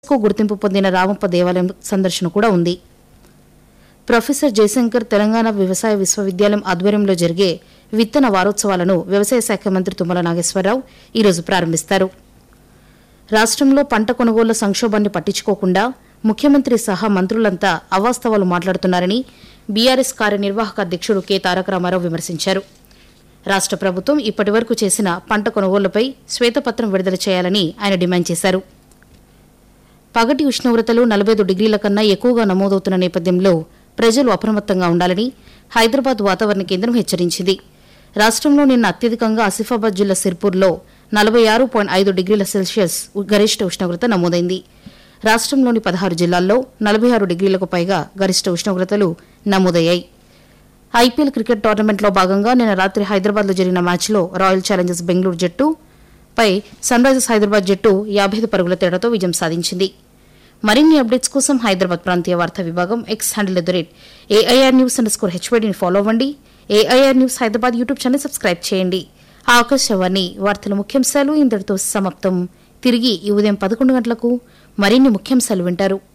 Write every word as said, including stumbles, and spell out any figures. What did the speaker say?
కు గుర్తింపు పొందిన రామప్ప దేవాలయం సందర్శన కూడా ఉంది. ప్రొఫెసర్ జయశంకర్ తెలంగాణ వ్యవసాయ విశ్వవిద్యాలయం ఆధ్వర్యంలో జరిగే విత్తన వారోత్సవాలను వ్యవసాయ శాఖ మంత్రి తుమ్మల నాగేశ్వరరావు ఈరోజు ప్రారంభిస్తారు. రాష్ట్రంలో పంట కొనుగోళ్ల సంక్షోభాన్ని పట్టించుకోకుండా ముఖ్యమంత్రి సహా మంత్రులంతా అవాస్తవాలు మాట్లాడుతున్నారని బీఆర్ఎస్ కార్యనిర్వాహక అధ్యక్షుడు కె తారక రామారావు విమర్శించారు. రాష్ట్ర ప్రభుత్వం ఇప్పటివరకు చేసిన పంట కొనుగోళ్లపై శ్వేతపత్రం విడుదల చేయాలని ఆయన డిమాండ్ చేశారు. పగటి ఉష్ణోగ్రతలు నలభై ఐదు డిగ్రీల కన్నా ఎక్కువగా నమోదవుతున్న నేపథ్యంలో ప్రజలు అప్రమత్తంగా ఉండాలని హైదరాబాద్ వాతావరణ కేంద్రం హెచ్చరించింది. రాష్ట్రంలో నిన్న అత్యధికంగా ఆసిఫాబాద్ జిల్లా సిర్పూర్లో నలభై ఆరు పాయింట్ ఐదు డిగ్రీల సెల్సియస్ గరిష్ట ఉష్ణోగ్రత నమోదైంది. రాష్ట్రంలోని పదహారు జిల్లాల్లో నలభై ఆరు డిగ్రీలకు పైగా గరిష్ట ఉష్ణోగ్రతలు నమోదయ్యాయి. ఐపీఎల్ క్రికెట్ టోర్నమెంట్లో భాగంగా నిన్న రాత్రి హైదరాబాద్లో జరిగిన మ్యాచ్లో రాయల్ ఛాలెంజర్స్ బెంగళూరు జట్టు పై సన్ రైజర్స్ హైదరాబాద్ జట్టు యాభై ఐదు పరుగుల తేడాతో విజయం సాధించింది. మరిన్ని అప్డేట్స్ కోసం హైదరాబాద్ ప్రాంతీయ వార్తా విభాగం X handle at the rate AIR news under score హెచ్వైడీని follow అవ్వండి. AIR news Hyderabad YouTube channel subscribe చేయండి. ఆకాశవాణి వార్తల ముఖ్యాంశాలు ఇంతటితో సమాప్తం. తిరిగి ఈ ఉదయం పదకొండు గంటలకు మరిన్ని ముఖ్యాంశాలు వింటారు.